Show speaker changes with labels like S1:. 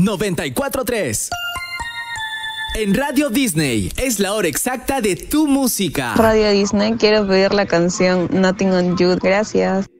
S1: 94.3. En Radio Disney es la hora exacta de tu música.
S2: Radio Disney, quiero pedir la canción Nothing on You. Gracias.